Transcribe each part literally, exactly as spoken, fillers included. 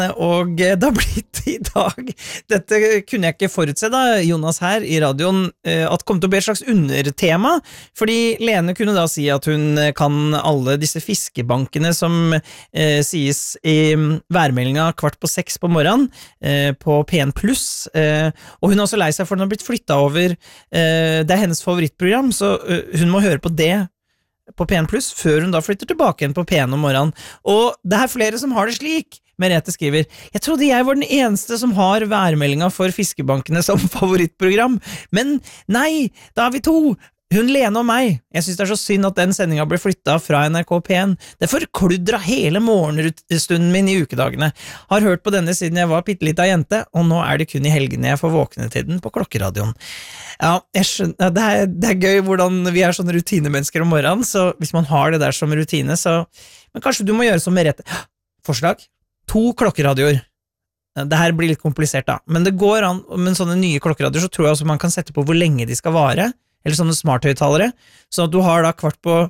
Og det har blitt i dag, dette kunne jeg ikke forutse da, Jonas her i radioen, at det kom til å bli et slags undertema, fordi Lene kunne da si at hun kan alle disse fiskebankene som eh, sies i værmeldinga kvart på seks på morgenen eh, på P en pluss, eh, og hun er også lei seg for den har blitt flyttet over, eh, det er hennes favorittprogram, så eh, hun må høre på det på P en pluss, før hun da flytter tilbake igjen på P en om morgenen, og det er flere som har det slik. Merete skriver, jeg trodde jeg var den eneste som har værmeldinga for fiskebankene som favorittprogram, men nei, da er vi to, hun Lene og meg. Jeg synes det er så synd at den sendinga ble flyttet fra N R K P en. Det forkludret hele morgenstunden min i ukedagene. Har hørt på denne siden jeg var pittelita jente, og nå er det kun i helgene jeg får våkne til den på klokkeradioen. Ja, jeg skjønner, det er, det er gøy hvordan vi er sånne rutinemennesker om morgenen, så hvis man har det der som rutine, så men kanskje du må gjøre som Merete. Forslag? To klokkeradioer. Det her blir litt komplisert da, men det går an, med sånne nye klokkeradioer så tror jeg også man kan sette på hvor lenge de skal vare, eller sånne smarthøyttalere, så at du har da kvart på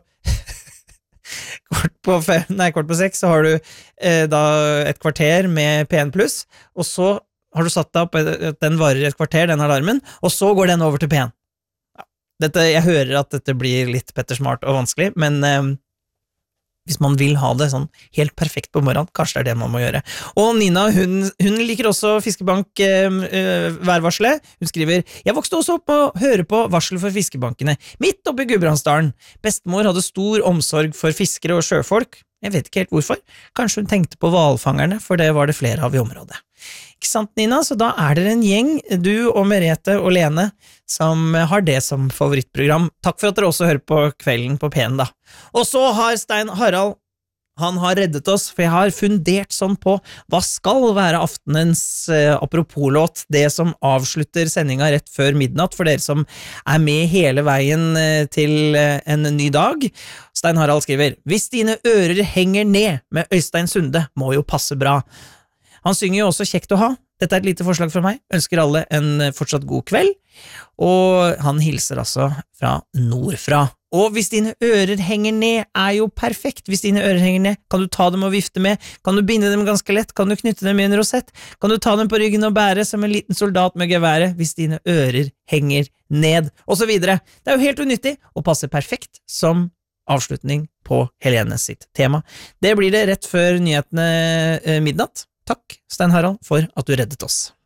kvart på fem, nei, kvart på seks, så har du eh, da et kvarter med P en pluss, og så har du satt deg opp at den varer et kvarter, den alarmen, og så går den over til P en. Ja. Dette, jeg hører at dette blir litt Petter Smart og vanskelig, men eh, hvis man vil ha det sånn helt perfekt på morgenen, kanskje det er det man må gjøre. Og Nina, hun, hun liker også fiskebank eh, eh, værvarselet. Hun skriver, jeg vokste også opp og høre på varsel for fiskebankene, midt oppe i Gudbrandsdalen. Bestemor hadde stor omsorg for fiskere og sjøfolk. Jeg vet ikke helt hvorfor. Kanskje hun tenkte på hvalfangerne, for det var det flere av i området. Ikke sant, Nina? Så da er dere en gjeng, du og Merete og Lene, som har det som favorittprogram. Takk for at dere også hører på Kvelden på P en da. Og så har Stein Harald, han har reddet oss, for jeg har fundert sånn på hva skal være aftenens eh, apropos-låt, det som avslutter sendinga rett før midnatt, for dere som er med hele veien eh, til eh, en ny dag. Stein Harald skriver, hvis dine ører henger ned med Øystein Sunde, må jo passe bra. Han synger jo også kjekt å ha. Dette er et lite forslag fra meg. Ønsker alle en fortsatt god kveld. Og han hilser altså fra nordfra. Og hvis dine ører henger ned, er jo perfekt. Hvis dine ører henger ned, kan du ta dem og vifte med. Kan du binde dem ganske lett? Kan du knytte dem i en rosett? Kan du ta dem på ryggen og bære som en liten soldat med geværet? Hvis dine ører henger ned, og så videre. Det er jo helt unyttig, og passer perfekt som avslutning på Helene sitt tema. Det blir det rett før nyhetene eh, midnatt. Takk, Stein Harald, for at du reddet oss.